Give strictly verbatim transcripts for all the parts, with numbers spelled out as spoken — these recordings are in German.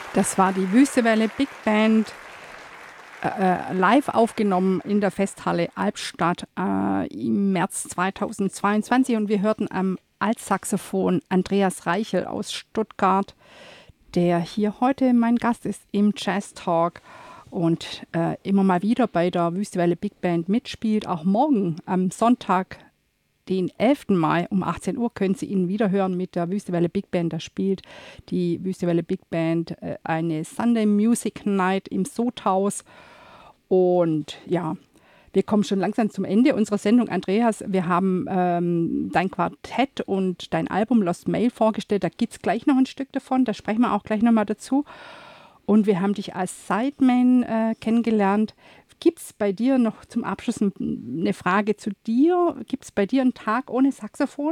Das war die Wüstewelle Big Band, äh, live aufgenommen in der Festhalle Albstadt äh, im März zweitausendzweiundzwanzig. Und wir hörten am Altsaxophon Andreas Reichel aus Stuttgart, der hier heute mein Gast ist im Jazz Talk und äh, immer mal wieder bei der Wüstewelle Big Band mitspielt. Auch morgen am Sonntag, den elften Mai um achtzehn Uhr, können Sie ihn wieder hören mit der Wüstewelle Big Band. Da spielt die Wüstewelle Big Band äh, eine Sunday Music Night im Sothaus. Und ja, wir kommen schon langsam zum Ende unserer Sendung. Andreas, wir haben ähm, dein Quartett und dein Album Lost Mail vorgestellt. Da gibt es gleich noch ein Stück davon. Da sprechen wir auch gleich nochmal dazu. Und wir haben dich als Sideman äh, kennengelernt. Gibt es bei dir noch zum Abschluss eine Frage zu dir? Gibt es bei dir einen Tag ohne Saxophon?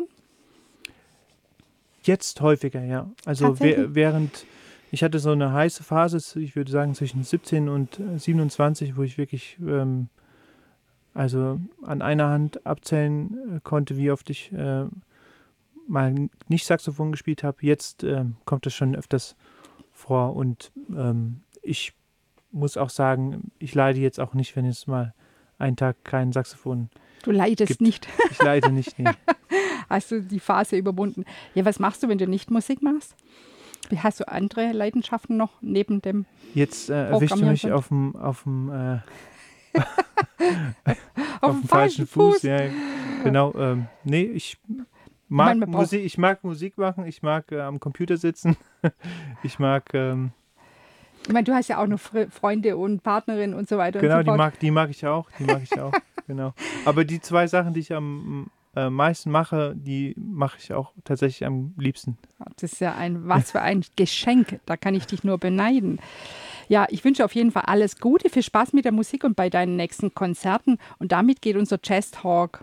Jetzt häufiger, ja. Also we- während, ich hatte so eine heiße Phase, ich würde sagen zwischen siebzehn und siebenundzwanzig, wo ich wirklich ähm, also an einer Hand abzählen äh, konnte, wie oft ich äh, mal nicht Saxophon gespielt habe. Jetzt äh, kommt das schon öfters vor und ähm, ich muss auch sagen, ich leide jetzt auch nicht, wenn es mal einen Tag kein Saxophon Du leidest gibt. nicht. Ich leide nicht, nee. Hast du die Phase überwunden? Ja, was machst du, wenn du nicht Musik machst? Hast du andere Leidenschaften noch neben dem Jetzt äh, erwischst du mich auf dem auf dem äh, auf dem falschen Fuß. Fuß. Ja, genau. Ähm, nee, ich mag, ich, meine, Musik, ich mag Musik machen, ich mag äh, am Computer sitzen, ich mag ähm, ich meine, du hast ja auch noch Freunde und Partnerin und so weiter. Genau, und so die mag, die mag ich auch, die mag ich auch, genau. Aber die zwei Sachen, die ich am äh, meisten mache, die mache ich auch tatsächlich am liebsten. Das ist ja ein, was für ein Geschenk, da kann ich dich nur beneiden. Ja, ich wünsche auf jeden Fall alles Gute, viel Spaß mit der Musik und bei deinen nächsten Konzerten. Und damit geht unser Jazz Talk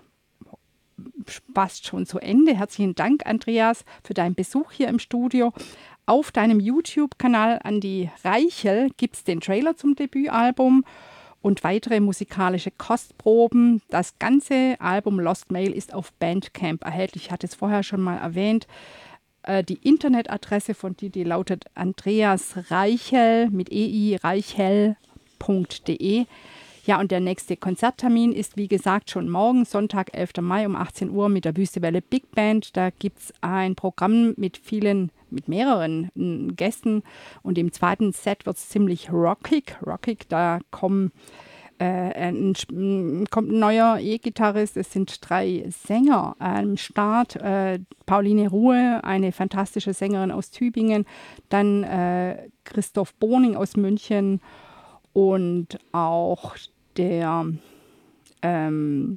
fast schon zu Ende. Herzlichen Dank, Andreas, für deinen Besuch hier im Studio. Auf deinem YouTube-Kanal Andi Reichel gibt es den Trailer zum Debütalbum und weitere musikalische Kostproben. Das ganze Album Lost Mail ist auf Bandcamp erhältlich. Ich hatte es vorher schon mal erwähnt. Äh, die Internetadresse von dir, die lautet Andreas Reichel mit ei reichel punkt de. Ja, und der nächste Konzerttermin ist, wie gesagt, schon morgen, Sonntag, elften Mai um achtzehn Uhr mit der Wüstewelle Big Band. Da gibt es ein Programm mit vielen, mit mehreren m, Gästen. Und im zweiten Set wird es ziemlich rockig. Rockig, da kommen, äh, ein, m, kommt ein neuer E-Gitarrist. Es sind drei Sänger am Start. Äh, Pauline Ruhe, eine fantastische Sängerin aus Tübingen. Dann äh, Christoph Boning aus München. Und auch der, ähm,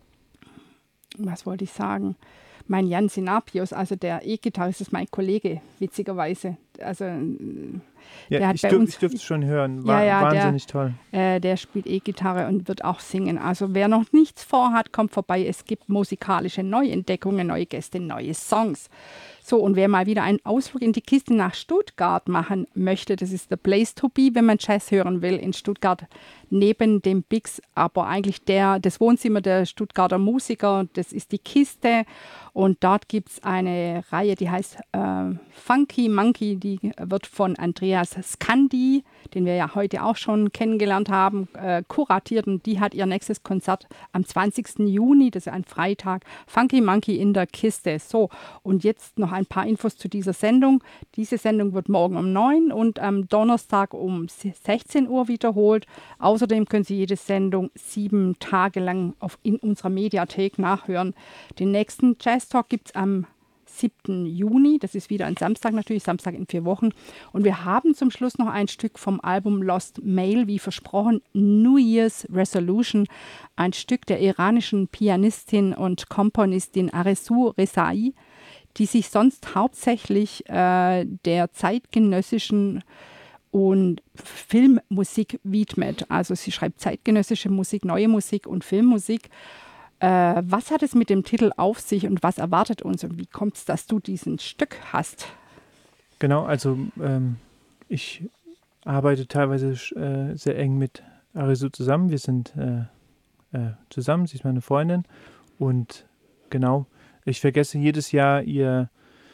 was wollte ich sagen, mein Jan Sinapios, also der E-Gitarrist, ist mein Kollege, witzigerweise. Also, ja, der hat ich, bei dürf, uns, ich dürfte es schon hören, war ja, ja, wahnsinnig der, toll. Äh, der spielt E-Gitarre und wird auch singen. Also wer noch nichts vorhat, kommt vorbei. Es gibt musikalische Neuentdeckungen, neue Gäste, neue Songs. So, und wer mal wieder einen Ausflug in die Kiste nach Stuttgart machen möchte, das ist the place to be, wenn man Jazz hören will in Stuttgart, neben dem Bix, aber eigentlich der, das Wohnzimmer der Stuttgarter Musiker, das ist die Kiste. Und dort gibt es eine Reihe, die heißt äh, Funky Monkey, die wird von Andreas Skandi, den wir ja heute auch schon kennengelernt haben, äh, kuratiert. Und die hat ihr nächstes Konzert am zwanzigsten Juni, das ist ein Freitag, Funky Monkey in der Kiste. So, und jetzt noch ein paar Infos zu dieser Sendung. Diese Sendung wird morgen um neun und am Donnerstag um sechzehn Uhr wiederholt. Außerdem können Sie jede Sendung sieben Tage lang auf, in unserer Mediathek nachhören. Den nächsten Jazz Talk gibt es am siebten Juni. Das ist wieder ein Samstag natürlich, Samstag in vier Wochen. Und wir haben zum Schluss noch ein Stück vom Album Lost Mail, wie versprochen, New Year's Resolution. Ein Stück der iranischen Pianistin und Komponistin Arezou Rezai, die sich sonst hauptsächlich äh, der zeitgenössischen und Filmmusik widmet. Also sie schreibt zeitgenössische Musik, neue Musik und Filmmusik. Äh, was hat es mit dem Titel auf sich und was erwartet uns und wie kommt es, dass du diesen Stück hast? Genau, also ähm, ich arbeite teilweise äh, sehr eng mit Arezou zusammen. Wir sind äh, äh, zusammen, sie ist meine Freundin und genau, ich vergesse jedes Jahr ihr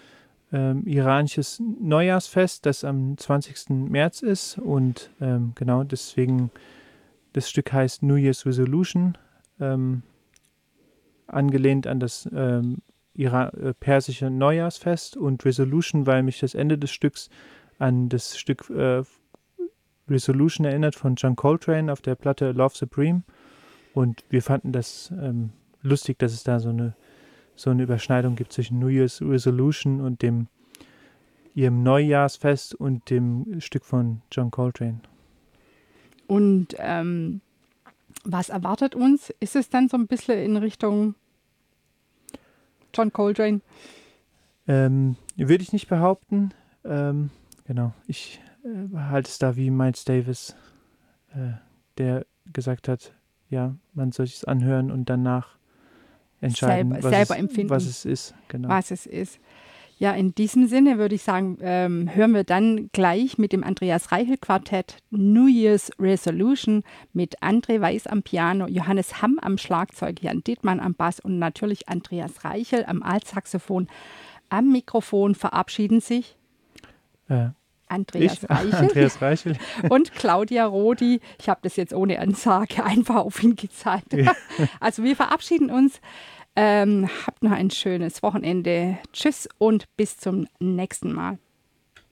ähm, iranisches Neujahrsfest, das am zwanzigsten März ist. Und ähm, genau deswegen, das Stück heißt New Year's Resolution, ähm, angelehnt an das ähm, Ira- äh, persische Neujahrsfest, und Resolution, weil mich das Ende des Stücks an das Stück äh, Resolution erinnert von John Coltrane auf der Platte Love Supreme. Und wir fanden das ähm, lustig, dass es da so eine, so eine Überschneidung gibt zwischen New Year's Resolution und dem ihrem Neujahrsfest und dem Stück von John Coltrane. Und ähm, was erwartet uns? Ist es dann so ein bisschen in Richtung John Coltrane? Ähm, würde ich nicht behaupten. Ähm, genau, ich äh, halte es da wie Miles Davis, äh, der gesagt hat, ja, man soll es anhören und danach entscheiden, Selber, was, selber es, empfinden, was es ist. Genau. Was es ist. Ja, in diesem Sinne würde ich sagen, ähm, hören wir dann gleich mit dem Andreas Reichel-Quartett New Year's Resolution mit André Weiß am Piano, Johannes Hamm am Schlagzeug, Jan Dittmann am Bass und natürlich Andreas Reichel am Altsaxophon. Am Mikrofon verabschieden sich Äh, Andreas ich? Reichel, Andreas Reichel und Claudia Rodi. Ich habe das jetzt ohne Ansage einfach auf ihn gezeigt. Ja. Also wir verabschieden uns. Ähm, habt noch ein schönes Wochenende. Tschüss und bis zum nächsten Mal.